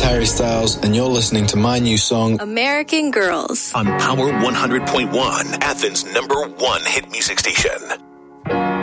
Harry Styles, and you're listening to my new song, American Girls, on Power 100.1, Athens' #1 hit music station.